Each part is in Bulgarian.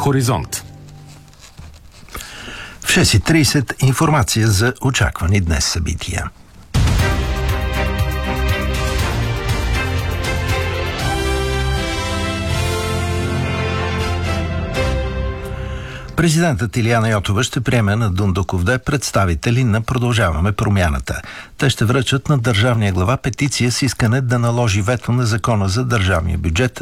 Хоризонт. В 6:30 информация за очаквани днес събития. Президентът Илияна Йотова ще приеме на Дондуковде представители на Продължаваме промяната. Те ще връчат на държавния глава петиция с искане да наложи вето на закона за държавния бюджет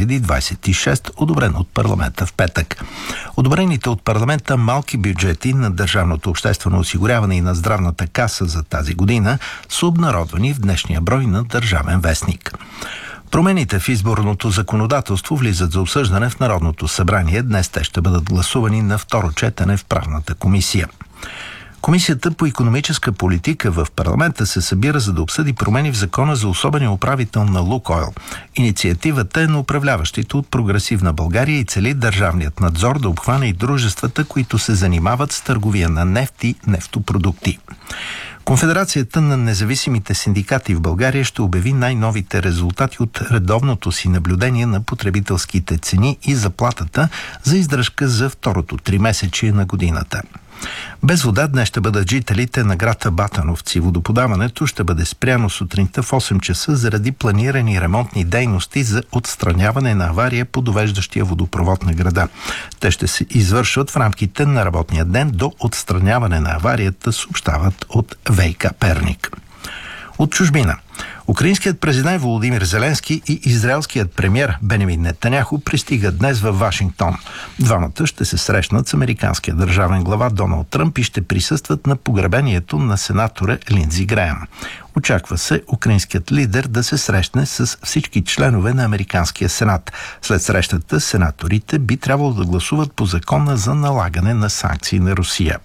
2026, одобрен от парламента в петък. Одобрените от парламента малки бюджети на държавното обществено осигуряване и на здравната каса за тази година са обнародвани в днешния брой на Държавен вестник. Промените в изборното законодателство влизат за обсъждане в Народното събрание. Днес те ще бъдат гласувани на второ четене в Правната комисия. Комисията по икономическа политика в парламента се събира, за да обсъди промени в закона за особения управител на Лукойл. Инициативата е на управляващите от Прогресивна България и цели държавният надзор да обхване и дружествата, които се занимават с търговия на нефт и нефтопродукти. Конфедерацията на независимите синдикати в България ще обяви най-новите резултати от редовното си наблюдение на потребителските цени и заплатата за издръжка за второто тримесечие на годината. Без вода днес ще бъдат жителите на град Батановци. Водоподаването ще бъде спряно сутринта в 8 часа заради планирани ремонтни дейности за отстраняване на авария по довеждащия водопровод на града. Те ще се извършват в рамките на работния ден до отстраняване на аварията, съобщават от ВиК Перник. От чужбина. Украинският президент Володимир Зеленски и израелският премиер Бенямин Нетаняху пристигат днес във Вашингтон. Двамата ще се срещнат с американския държавен глава Доналд Тръмп и ще присъстват на погребението на сенатора Линдзи Греъм. Очаква се украинският лидер да се срещне с всички членове на американския сенат. След срещата сенаторите би трябвало да гласуват по закона за налагане на санкции на Русия.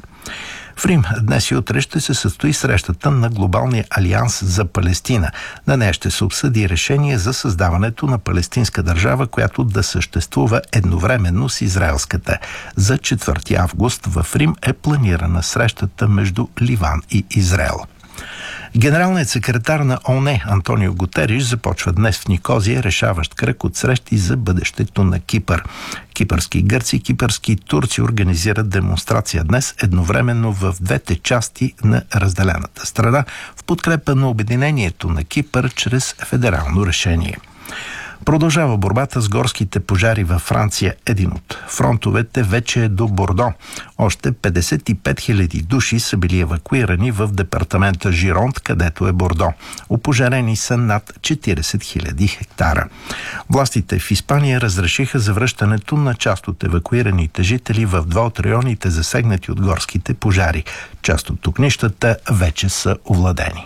В Рим днес и утре ще се състои срещата на Глобалния алианс за Палестина. На нея ще се обсъди решение за създаването на палестинска държава, която да съществува едновременно с израелската. За 4 август в Рим е планирана срещата между Ливан и Израел. Генералният секретар на ООН Антонио Гутериш започва днес в Никозия решаващ кръг от срещи за бъдещето на Кипър. Кипърски гърци и кипърски турци организират демонстрация днес едновременно в двете части на разделената страна в подкрепа на обединението на Кипър чрез федерално решение. Продължава борбата с горските пожари във Франция. Един от фронтовете вече е до Бордо. Още 55 000 души са били евакуирани в департамента Жиронт, където е Бордо. Опожарени са над 40 000 хектара. Властите в Испания разрешиха завръщането на част от евакуираните жители в 2 от районите, засегнати от горските пожари. Част от огнищата вече са овладени.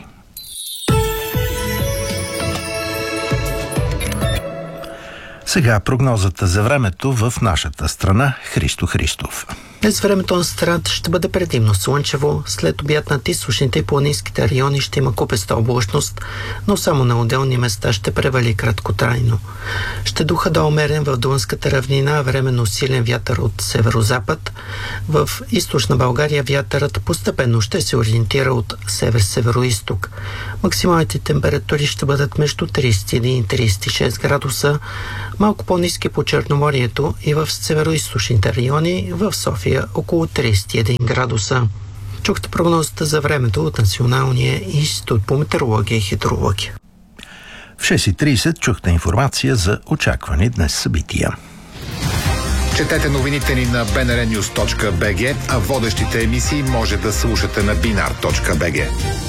Сега прогнозата за времето в нашата страна. Христо Христов. Днес времето на страната ще бъде предимно слънчево. След обяд над източните и планинските райони ще има купеста облачност, но само на отделни места ще превали краткотрайно. Ще духа да умерен в Дунската равнина, временно силен вятър от северозапад. В източна България вятърът постепенно ще се ориентира от север-североизток. Максималните температури ще бъдат между 31 и 36 градуса, малко по-ниски по Черноморието и в североизточните райони, в София около 31 градуса. Чухте прогнозата за времето от Националния институт по метеорология и хидрология. В 6:30 чухте информация за очаквани днес събития. Четете новините ни на bnrnews.bg, а водещите емисии може да слушате на binar.bg.